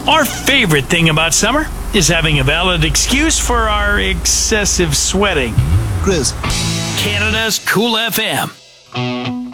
Our favorite thing about summer is having a valid excuse for our excessive sweating. Chris. Canada's Cool FM.